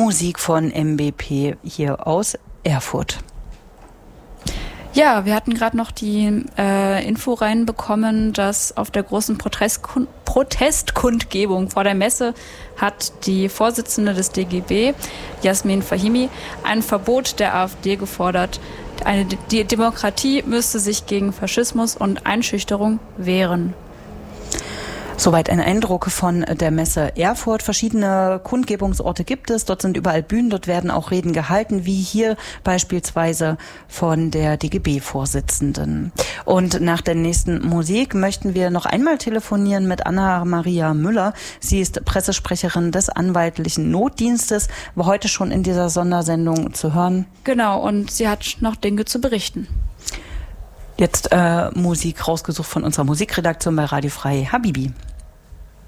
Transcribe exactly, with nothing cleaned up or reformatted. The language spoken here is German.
Musik von M B P hier aus Erfurt. Ja, wir hatten gerade noch die äh, Info reinbekommen, dass auf der großen Protestkund- Protestkundgebung vor der Messe hat die Vorsitzende des D G B, Jasmin Fahimi, ein Verbot der AfD gefordert. Eine, die Demokratie müsste sich gegen Faschismus und Einschüchterung wehren. Soweit ein Eindruck von der Messe Erfurt. Verschiedene Kundgebungsorte gibt es. Dort sind überall Bühnen. Dort werden auch Reden gehalten, wie hier beispielsweise von der D G B-Vorsitzenden. Und nach der nächsten Musik möchten wir noch einmal telefonieren mit Anna-Maria Müller. Sie ist Pressesprecherin des Anwaltlichen Notdienstes, war heute schon in dieser Sondersendung zu hören. Genau, und sie hat noch Dinge zu berichten. Jetzt äh, Musik rausgesucht von unserer Musikredaktion bei Radio Frei Habibi.